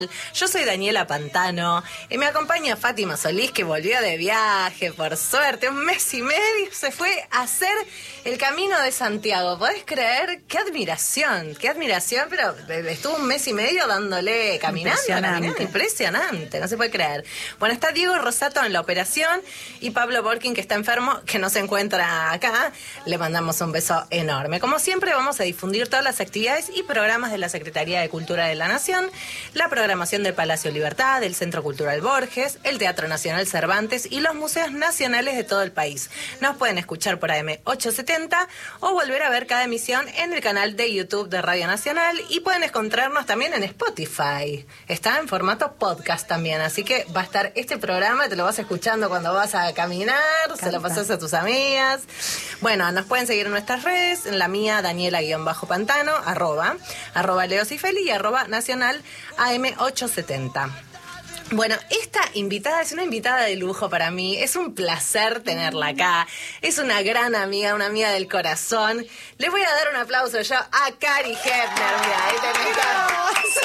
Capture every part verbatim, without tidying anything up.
Yo soy Daniela Pantano y me acompaña Fátima Solís, que volvió de viaje, por suerte, un mes y medio se fue a hacer el Camino de Santiago. ¿Podés creer? ¡Qué admiración! ¡Qué admiración! Pero estuvo un mes y medio dándole, caminando, Impresionante. caminando, impresionante, no se puede creer. Bueno, está Diego Rosato en la operación y Pablo Borkin, que está enfermo, que no se encuentra acá. Le mandamos un beso enorme. Como siempre, vamos a difundir todas las actividades y programas de la Secretaría de Cultura de la Nación, la programación del Palacio Libertad, del Centro Cultural Borges, el Teatro Nacional Cervantes y los museos nacionales de todo el país. Nos pueden escuchar por A M ochocientos setenta o volver a ver cada emisión en el canal de YouTube de Radio Nacional, y pueden encontrarnos también en Spotify. Está en formato podcast también, así que va a estar este programa, te lo vas escuchando cuando vas a caminar, Canta. Se lo pasas a tus amigas. Bueno, nos pueden seguir en nuestras redes, en la mía, Daniela-Pantano, arroba, arroba Leosifeli y arroba Nacional A M ochocientos setenta. Bueno, esta invitada es una invitada de lujo para mí. Es un placer tenerla acá. Es una gran amiga, una amiga del corazón. Le voy a dar un aplauso yo a Cari Hepner. Mira, ahí te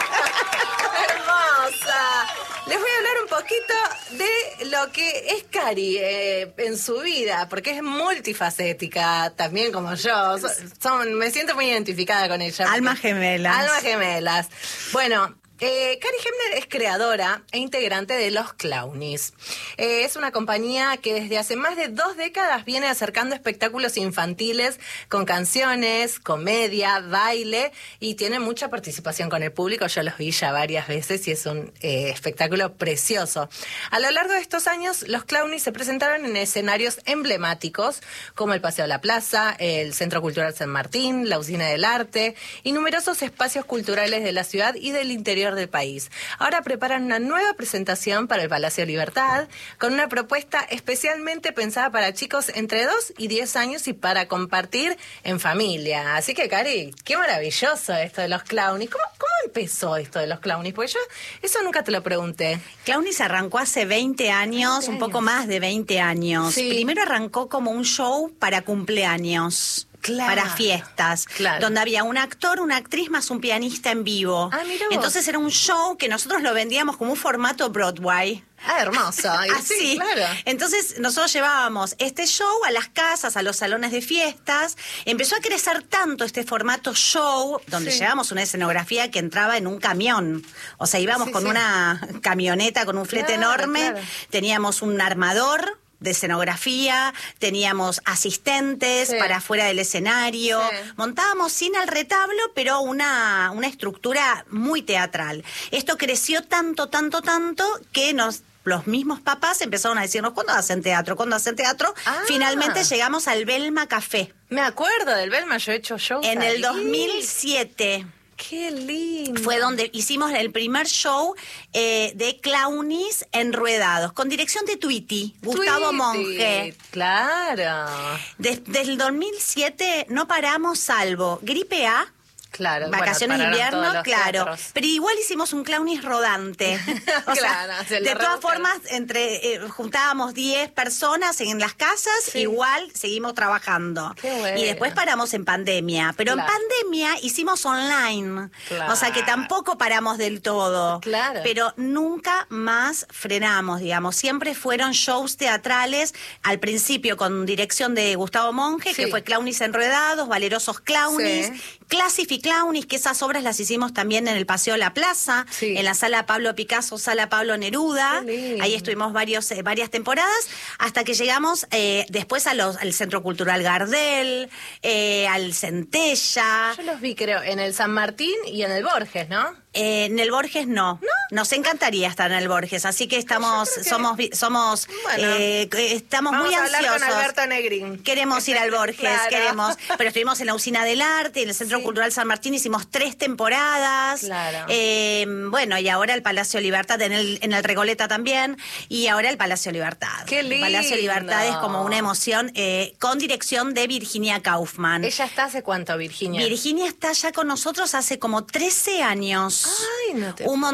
hermosa. Les voy a hablar un poquito de lo que es Cari eh, en su vida, porque es multifacética, también como yo. Son, son, me siento muy identificada con ella. Almas gemelas. Almas gemelas. Bueno, Eh, Cari Hepner es creadora e integrante de Los Clownies. Eh, es una compañía que desde hace más de dos décadas viene acercando espectáculos infantiles con canciones, comedia, baile, y tiene mucha participación con el público. Yo los vi ya varias veces y es un eh, espectáculo precioso. A lo largo de estos años, Los Clownies se presentaron en escenarios emblemáticos como el Paseo de la Plaza, el Centro Cultural San Martín, la Usina del Arte y numerosos espacios culturales de la ciudad y del interior del país. Ahora preparan una nueva presentación para el Palacio Libertad con una propuesta especialmente pensada para chicos entre dos y diez años y para compartir en familia. Así que, Cari, qué maravilloso esto de Los Clownies. ¿Cómo, cómo empezó esto de Los Clownies? Porque yo eso nunca te lo pregunté. Clownies arrancó hace veinte años, veinte un poco años. más de veinte años. Sí. Primero arrancó como un show para cumpleaños. Claro. Para fiestas, Claro. donde había un actor, una actriz más un pianista en vivo. Ah, mira vos. Entonces era un show que nosotros lo vendíamos como un formato Broadway. Ah, hermoso. Y Así. sí, claro. Entonces nosotros llevábamos este show a las casas, a los salones de fiestas. Empezó a crecer tanto este formato show, donde Sí. llevábamos una escenografía que entraba en un camión. O sea, íbamos Sí, con sí. una camioneta con un flete Claro, enorme. claro. Teníamos un armador de escenografía, teníamos asistentes Sí. para afuera del escenario, Sí. montábamos sin el retablo, pero una, una estructura muy teatral. Esto creció tanto, tanto, tanto, que nos los mismos papás empezaron a decirnos, ¿cuándo hacen teatro? ¿Cuándo hacen teatro? Ah. Finalmente llegamos al Belma Café. Me acuerdo del Belma, yo he hecho shows En ahí. el dos mil siete. Qué lindo. Fue donde hicimos el primer show eh, de Clownies enruedados, con dirección de Tweety, Gustavo Tweety, Monge. Claro. Des- desde el dos mil siete no paramos, salvo gripe A, Claro. vacaciones de bueno, pararon invierno, todos los claro. teatros. Pero igual hicimos un Clownies rodante. O Claro, sea, se lo de todas rebuscan. formas, entre eh, juntábamos diez personas en las casas, Sí. igual seguimos trabajando. Qué bueno. Y después paramos en pandemia. Pero Claro. en pandemia hicimos online. Claro. O sea que tampoco paramos del todo. Claro. Pero nunca más frenamos, digamos. Siempre fueron shows teatrales, al principio con dirección de Gustavo Monge, Sí. que fue Clownies enredados, Valerosos Clownies, Sí. Classifi Clownies, que esas obras las hicimos también en el Paseo de la Plaza, Sí. en la Sala Pablo Picasso, Sala Pablo Neruda. Qué lindo. Ahí estuvimos varios, eh, varias temporadas, hasta que llegamos eh, después a los, al Centro Cultural Gardel, eh, al Centella. Yo los vi, creo, en el San Martín y en el Borges, ¿no? Eh, en el Borges no. Nos encantaría estar en el Borges, así que estamos, Yo creo que- somos, vi- somos, Bueno. eh, que estamos Vamos muy a hablar ansiosos. con Alberto Negrín. Queremos ir al Borges, Claro. queremos. Pero estuvimos en la Usina del Arte, en el Centro Sí. Cultural San Martín, hicimos tres temporadas. Claro. Eh, bueno, y ahora el Palacio Libertad, en el, en el Regoleta también, y ahora el Palacio Libertad. ¡Qué El Palacio lindo! Libertad es como una emoción, eh, con dirección de Virginia Kaufman. ¿Ella está hace cuánto, Virginia? Virginia está ya con nosotros hace como trece años. Ay, no te Un montón.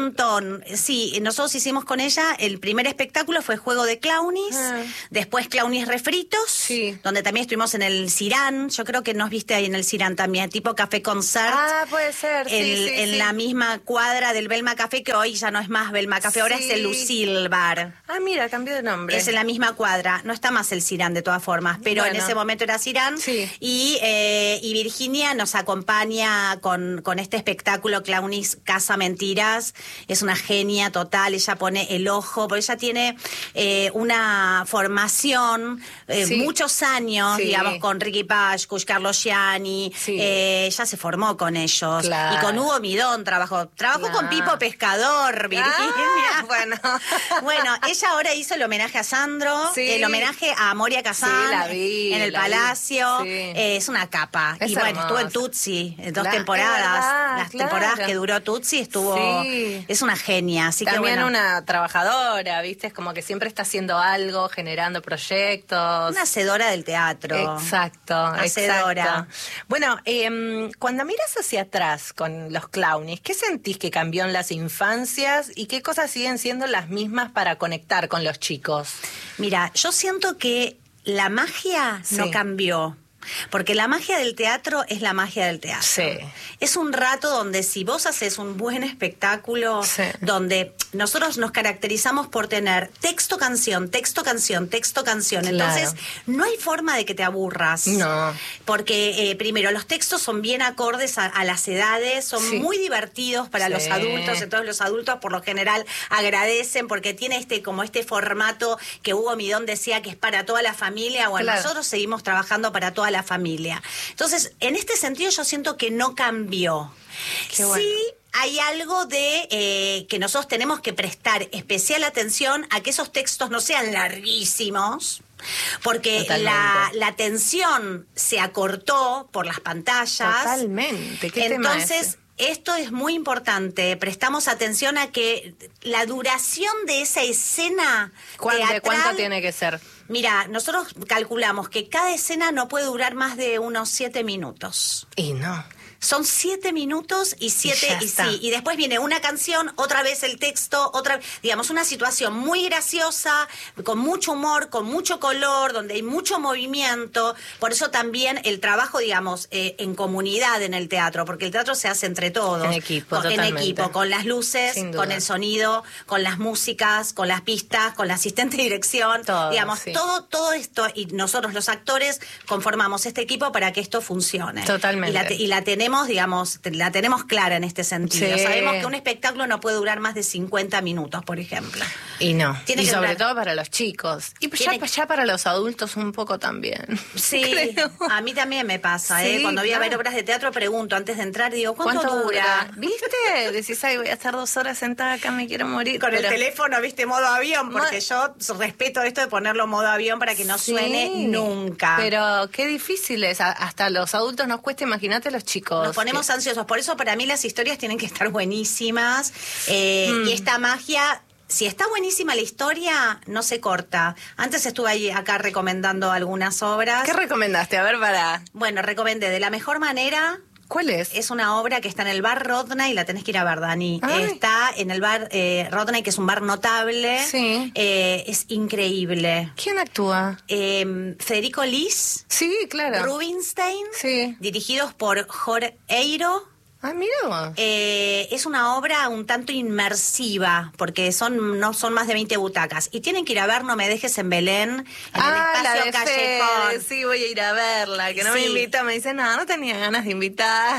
con, sí, nosotros hicimos con ella, el primer espectáculo fue Juego de Clownis, Ah. después Clownis Refritos, Sí. donde también estuvimos en el Cirán, yo creo que nos viste ahí en el Cirán también, tipo Café Concert. Ah, puede ser, sí, en, sí, en sí. la misma cuadra del Belma Café, que hoy ya no es más Belma Café, ahora Sí. es el Lucille Bar. Ah, mira, cambió de nombre. Es en la misma cuadra, no está más el Cirán de todas formas, pero Bueno. en ese momento era Cirán. Sí. Y, eh, y Virginia nos acompaña con, con este espectáculo Clownis Casa Mentiras. Es una genia total, ella pone el ojo, porque ella tiene eh, una formación, eh, Sí. muchos años, Sí. digamos, con Ricky Pashkush, Carlos Gianni. Sí. Eh, ella se formó con ellos. Claro. Y con Hugo Midón trabajó. Trabajó Claro. con Pipo Pescador, Virginia. Ah, bueno. Bueno, ella ahora hizo el homenaje a Sandro, Sí. el homenaje a Moria Kazan, Sí, la vi, en el la vi. Palacio. Sí. Eh, es una capa. Es y bueno, estuvo en hermosa. Tutsi, en dos Claro, temporadas. es verdad, Las claro. temporadas que duró Tutsi estuvo. Sí. Es una genia. Así También que bueno. una trabajadora, ¿viste? Es como que siempre está haciendo algo, generando proyectos. Una hacedora del teatro. Exacto, Hacedora. exacto. Bueno, eh, cuando miras hacia atrás con los Clownis, ¿qué sentís que cambió en las infancias y qué cosas siguen siendo las mismas para conectar con los chicos? Mira, yo siento que la magia Sí. no cambió. Porque la magia del teatro es la magia del teatro. Sí. Es un rato donde si vos haces un buen espectáculo, Sí. donde nosotros nos caracterizamos por tener texto, canción, texto, canción, texto, canción. Claro. Entonces, no hay forma de que te aburras. No. Porque, eh, primero, los textos son bien acordes a, a las edades, son Sí. muy divertidos para Sí. los adultos. Entonces, los adultos, por lo general, agradecen porque tiene este como este formato que Hugo Midón decía que es para toda la familia. Bueno, Claro. nosotros seguimos trabajando para toda la familia. Entonces, en este sentido yo siento que no cambió. Qué bueno. Sí hay algo de eh, que nosotros tenemos que prestar especial atención a que esos textos no sean larguísimos, porque Totalmente. la, la atención se acortó por las pantallas. Totalmente. ¿Qué tema Entonces, ese? esto es muy importante. Prestamos atención a que la duración de esa escena ¿Cuán- ¿De teatral, cuánto tiene que ser? Mira, nosotros calculamos que cada escena no puede durar más de unos siete minutos. Y no. Son siete minutos y siete ya y, está. sí. Y después viene una canción, otra vez el texto, otra digamos, una situación muy graciosa, con mucho humor, con mucho color, donde hay mucho movimiento. Por eso también el trabajo, digamos, eh, en comunidad en el teatro, porque el teatro se hace entre todos. En equipo, con, en totalmente. equipo, con las luces, Sin duda. con el sonido, con las músicas, con las pistas, con la asistente de dirección. Todo, digamos, sí. todo, todo esto, y nosotros los actores conformamos este equipo para que esto funcione. Totalmente. Y la, te- y la tenemos, digamos, te- la tenemos clara en este sentido. Sí. Sabemos que un espectáculo no puede durar más de cincuenta minutos, por ejemplo. Y no. Tiene y que sobre durar- todo para los chicos. Y ya, Tiene- ya para los adultos un poco también. Sí, Creo. a mí también me pasa, Sí, ¿eh? Cuando voy a ver claro. obras de teatro pregunto antes de entrar, digo, ¿cuánto, ¿Cuánto dura? dura? ¿Viste? Decís, ay, voy a estar dos horas sentada acá, me quiero morir. Con el Pero- teléfono, viste, modo avión, porque Ma- yo respeto esto de ponerlo modo avión para que no Sí, suene nunca. Pero qué difícil es. A- Hasta los adultos nos cuesta, imagínate los chicos. Nos ponemos que- ansiosos. Por eso para mí las historias tienen que estar buenísimas. eh, Mm. Y esta magia, si está buenísima la historia, no se corta. Antes estuve ahí acá recomendando algunas obras. ¿Qué recomendaste? A ver, para... Bueno, recomendé De la mejor manera. ¿Cuál es? Es una obra que está en el bar Rodney y la tenés que ir a ver, Dani. Ay. Está en el bar eh, Rodney, que es un bar notable. Sí. Eh, es increíble. ¿Quién actúa? Eh, Federico Lis, Sí, claro. Rubinstein, Sí. dirigidos por Jorge Eiro. Ah, mira vos. Eh, es una obra un tanto inmersiva, porque son no son más de veinte butacas. Y tienen que ir a ver No me dejes en Belén, en ah, el la espacio de Callejón. Fede. Sí, voy a ir a verla. Que no me Sí. invita, me dice, no, no tenía ganas de invitar.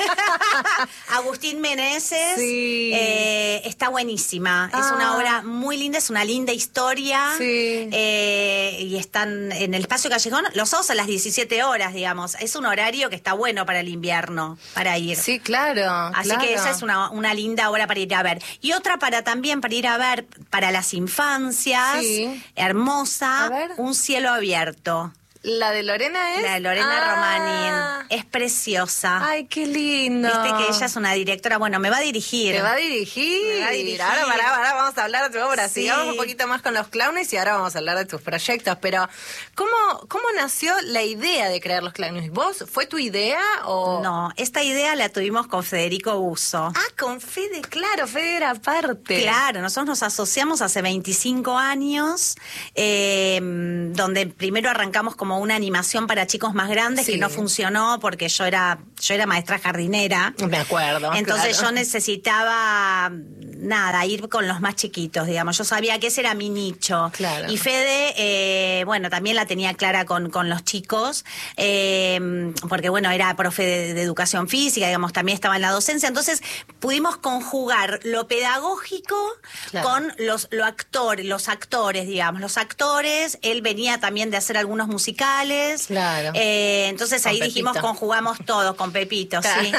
Agustín Meneses, Sí. eh, está buenísima. Es Ah. una obra muy linda, es una linda historia. Sí. Eh, y están en el espacio Callejón los sábados a las diecisiete horas, digamos. Es un horario que está bueno para el invierno, para ir. Sí, claro. Así claro. que esa es una, una linda obra para ir a ver. Y otra para también para ir a ver para las infancias, Sí. hermosa, A ver. Un cielo abierto. ¿La de Lorena es? La de Lorena ah. Romanin. Es preciosa. Ay, qué lindo. Viste que ella es una directora, bueno, me va a dirigir. Te va a dirigir. Me va a dirigir. Ahora, pará, pará, vamos a hablar de tu obra. Sí. Sigamos un poquito más con los clowns y ahora vamos a hablar de tus proyectos. Pero, ¿cómo, cómo nació la idea de crear los clowns? ¿Vos? ¿Fue tu idea o...? No, esta idea la tuvimos con Federico Busso. Ah, con Fede, claro, Fede era parte. Claro, nosotros nos asociamos hace veinticinco años, eh, donde primero arrancamos como una animación para chicos más grandes, Sí. que no funcionó porque yo era, yo era maestra jardinera. Me acuerdo. Entonces claro. yo necesitaba, nada, ir con los más chiquitos, digamos. Yo sabía que ese era mi nicho. Claro. Y Fede, eh, bueno, también la tenía clara con, con los chicos, eh, porque, bueno, era profe de, de educación física, digamos, también estaba en la docencia. Entonces pudimos conjugar lo pedagógico Claro. con los, lo actor, los actores, digamos. Los actores, él venía también de hacer algunos musicales. Claro. Eh, entonces Con ahí Pepito. dijimos, conjugamos todos con Pepito, sí.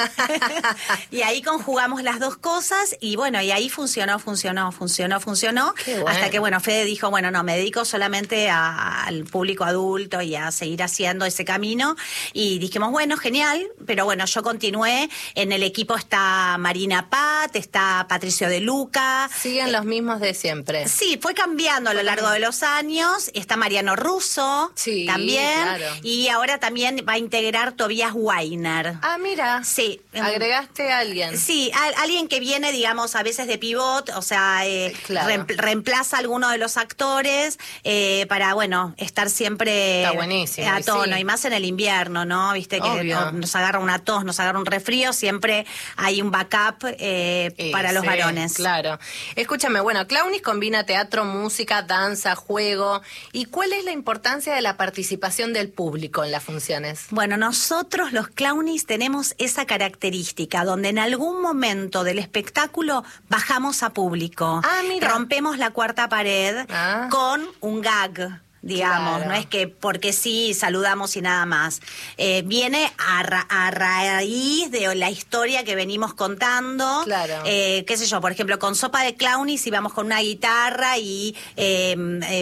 Y ahí conjugamos las dos cosas y bueno, y ahí funcionó, funcionó, funcionó, funcionó. Qué bueno. Hasta que, bueno, Fede dijo, bueno, no, me dedico solamente a- al público adulto y a seguir haciendo ese camino. Y dijimos, bueno, genial, pero bueno, yo continué. En el equipo está Marina Pat, está Patricio De Luca. Siguen los mismos de siempre. Sí, fue cambiando a lo largo de los años. Está Mariano Russo Sí, también. claro. Y ahora también va a integrar Tobias Weiner. Ah, mira. Sí. Agregaste a alguien. Sí, a- alguien que viene, digamos, a veces de pivot, o sea, eh, Claro. reem- reemplaza a alguno de los actores eh, para, bueno, estar siempre Está buenísimo, a y tono, sí. y más en el invierno, ¿no? Viste que Obvio. no- nos agarra una tos, nos agarra un resfrío, siempre hay un backup eh, Eh, para los sí, varones. Claro. Escúchame, bueno, Clownis combina teatro, música, danza, juego. ¿Y cuál es la importancia de la participación del público en las funciones? Bueno, nosotros los clownis tenemos esa característica, donde en algún momento del espectáculo bajamos a público. Ah, mira. Rompemos la cuarta pared Ah. con un gag. Digamos, Claro. no es que porque sí saludamos y nada más. Eh, viene a, ra- a raíz de la historia que venimos contando. Claro. Eh, qué sé yo, por ejemplo, con Sopa de Clownis íbamos con una guitarra y eh,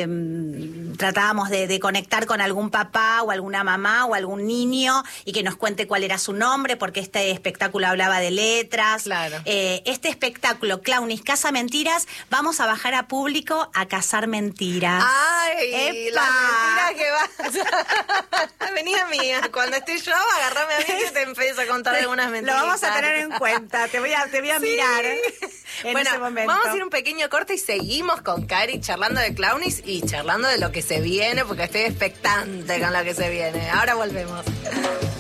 eh, tratábamos de, de conectar con algún papá o alguna mamá o algún niño y que nos cuente cuál era su nombre, porque este espectáculo hablaba de letras. Claro. Eh, este espectáculo, Clownis Casa Mentiras, vamos a bajar a público a cazar mentiras. ¡Ay! ¡Epa! La mentira que vas. Vení a mí, cuando esté yo, agarrame a mí que te empiezo a contar algunas mentiras. Lo vamos a tener en cuenta, te voy a, te voy a Sí. mirar en bueno, ese momento. vamos a ir un pequeño corte y seguimos con Cari charlando de Clownis y charlando de lo que se viene, porque estoy expectante con lo que se viene. Ahora volvemos.